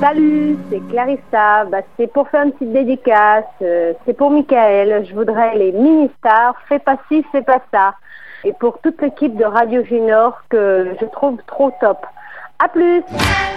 Salut, c'est Clarissa. C'est pour faire une petite dédicace. C'est pour Michael. Je voudrais les mini-stars. Fais pas ci, fais pas ça. Et pour toute l'équipe de Radio Junior que je trouve trop top. À plus.